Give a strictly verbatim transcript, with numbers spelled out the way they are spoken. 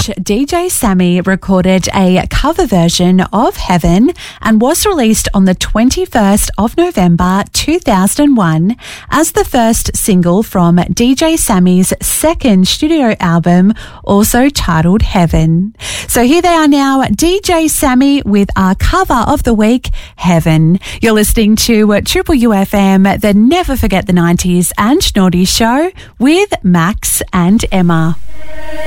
March, D J Sammy recorded a cover version of Heaven and was released on the twenty-first of November two thousand one as the first single from D J Sammy's second studio album, also titled Heaven. So here they are now, D J Sammy with our cover of the week, Heaven. You're listening to Triple U F M, the Never Forget the nineties and Naughty Show with Max and Emma.